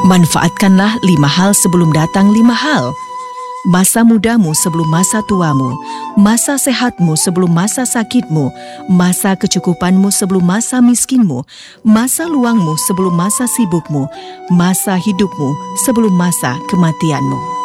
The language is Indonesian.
Manfaatkanlah 5 hal sebelum datang 5 hal. Masa mudamu sebelum masa tuamu, masa sehatmu sebelum masa sakitmu, masa kecukupanmu sebelum masa miskinmu, masa luangmu sebelum masa sibukmu, masa hidupmu sebelum masa kematianmu.